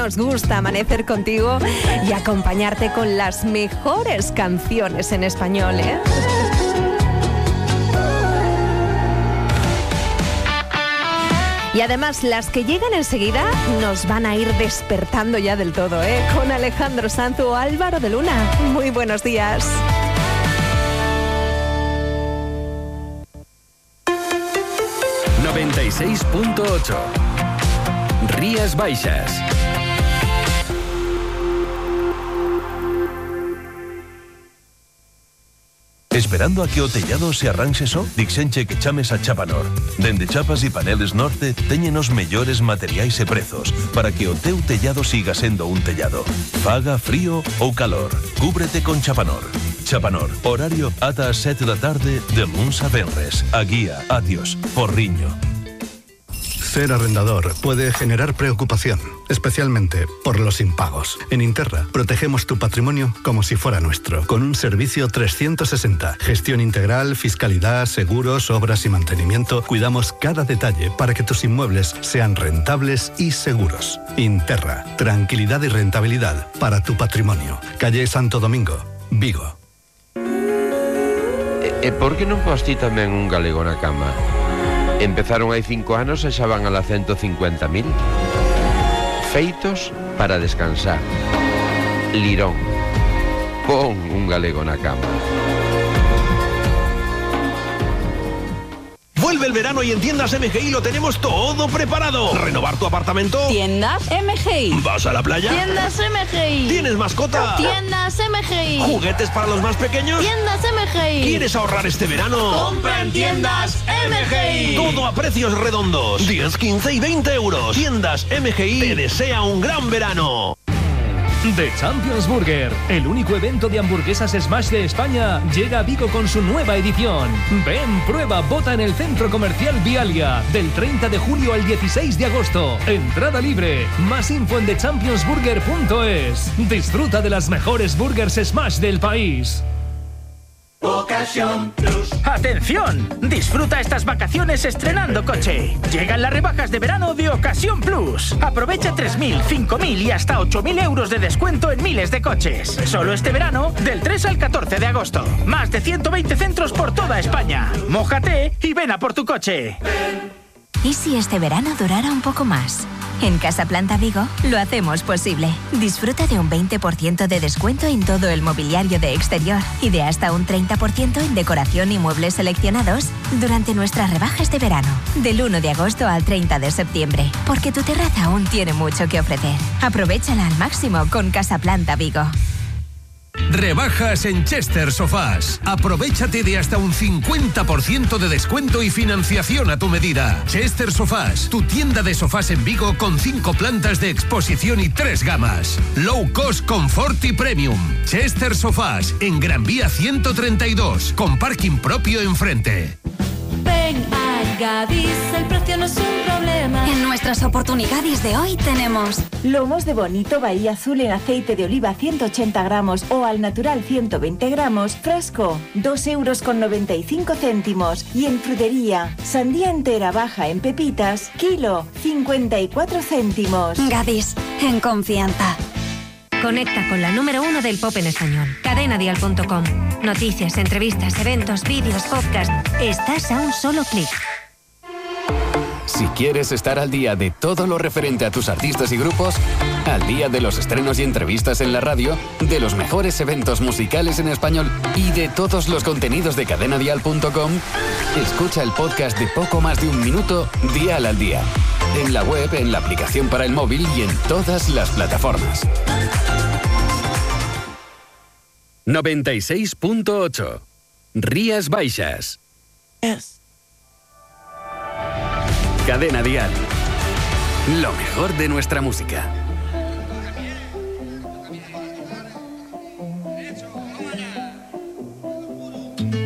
nos gusta amanecer contigo y acompañarte con las mejores canciones en español, ¿eh? Y además, las que llegan enseguida nos van a ir despertando ya del todo, ¿eh? Con Alejandro Sanz o Álvaro de Luna. Muy buenos días. ...96.8... Rías Baixas. Esperando a que o tellado se arranxe só? Dixenche que chames a Chapanor. Dende chapas e paneles Norte teñen os mellores materiais e prezos para que o teu tellado siga sendo un tellado. Faga frío ou calor, cúbrete con Chapanor. Chapanor, horario ata as 7 da tarde de luns a venres. A Guía, Atios, Porriño. Ser arrendador puede generar preocupación, especialmente por los impagos. En Interra protegemos tu patrimonio como si fuera nuestro, con un servicio 360. Gestión integral, fiscalidad, seguros, obras y mantenimiento. Cuidamos cada detalle para que tus inmuebles sean rentables y seguros. Interra, tranquilidad y rentabilidad para tu patrimonio. Calle Santo Domingo, Vigo. Por que non pos ti tamén un galego na cama? Empezaron hai 5 anos e xa van a la 150.000. Feitos para descansar. Lirón. Pon un galego na cama. Vuelve el verano y en Tiendas MGI lo tenemos todo preparado. ¿Renovar tu apartamento? Tiendas MGI. ¿Vas a la playa? Tiendas MGI. ¿Tienes mascota? Tiendas MGI. ¿Juguetes para los más pequeños? Tiendas MGI. ¿Quieres ahorrar este verano? ¡Compra en Tiendas MGI! Todo a precios redondos. 10, 15 y 20 euros. Tiendas MGI te desea un gran verano. The Champions Burger, el único evento de hamburguesas Smash de España, llega a Vigo con su nueva edición. Ven, prueba, vota en el Centro Comercial Vialia, del 30 de julio al 16 de agosto. Entrada libre. Más info en thechampionsburger.es. Disfruta de las mejores burgers Smash del país. Ocasión Plus. ¡Atención! Disfruta estas vacaciones estrenando coche. Llegan las rebajas de verano de Ocasión Plus. Aprovecha 3.000, 5.000 y hasta 8.000 euros de descuento en miles de coches. Solo este verano, del 3 al 14 de agosto. Más de 120 centros por toda España. Mójate y ven a por tu coche. ¿Y si este verano durara un poco más? En Casa Planta Vigo lo hacemos posible. Disfruta de un 20% de descuento en todo el mobiliario de exterior y de hasta un 30% en decoración y muebles seleccionados durante nuestras rebajas de verano, del 1 de agosto al 30 de septiembre, porque tu terraza aún tiene mucho que ofrecer. Aprovéchala al máximo con Casa Planta Vigo. Rebajas en Chester Sofás. Aprovéchate de hasta un 50% de descuento y financiación a tu medida. Chester Sofás, tu tienda de sofás en Vigo con 5 plantas de exposición y 3 gamas. Low cost, confort y premium. Chester Sofás, en Gran Vía 132, con parking propio enfrente. Ven a Gadis, el precio no es un problema. En nuestras oportunidades de hoy tenemos lomos de bonito Bahía Azul en aceite de oliva 180 gramos o al natural 120 gramos, frasco, 2,95 €. Y en frutería, sandía entera baja en pepitas, kilo, 54 céntimos. Gadis, en confianza. Conecta con la número 1 del pop en español. Cadenadial.com. Noticias, entrevistas, eventos, vídeos, podcast. Estás a un solo clic. Si quieres estar al día de todo lo referente a tus artistas y grupos, al día de los estrenos y entrevistas en la radio, de los mejores eventos musicales en español y de todos los contenidos de cadenadial.com, escucha el podcast de Poco Más de un Minuto, Dial al Día. En la web, en la aplicación para el móvil y en todas las plataformas. 96.8 Rías Baixas. Cadena Dial. Lo mejor de nuestra música.